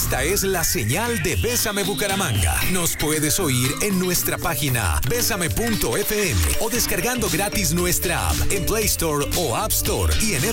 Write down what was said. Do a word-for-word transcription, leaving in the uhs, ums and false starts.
Esta es la señal de Bésame Bucaramanga. Nos puedes oír en nuestra página bésame punto f m o descargando gratis nuestra app en Play Store o App Store y en f